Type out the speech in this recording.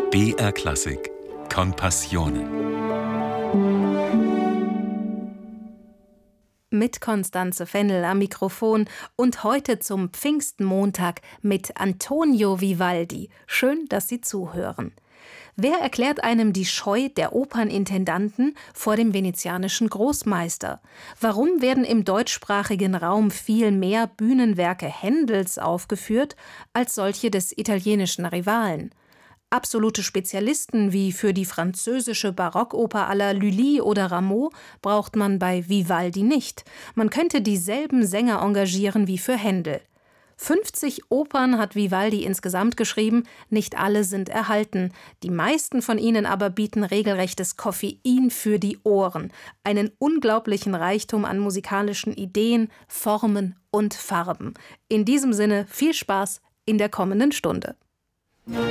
BR Klassik con Passione. Mit Constanze Fennel am Mikrofon und heute zum Pfingstmontag mit Antonio Vivaldi. Schön, dass Sie zuhören. Wer erklärt einem die Scheu der Opernintendanten vor dem venezianischen Großmeister? Warum werden im deutschsprachigen Raum viel mehr Bühnenwerke Händels aufgeführt als solche des italienischen Rivalen? Absolute Spezialisten wie für die französische Barockoper à la Lully oder Rameau braucht man bei Vivaldi nicht. Man könnte dieselben Sänger engagieren wie für Händel. 50 Opern hat Vivaldi insgesamt geschrieben, nicht alle sind erhalten. Die meisten von ihnen aber bieten regelrechtes Koffein für die Ohren. Einen unglaublichen Reichtum an musikalischen Ideen, Formen und Farben. In diesem Sinne viel Spaß in der kommenden Stunde.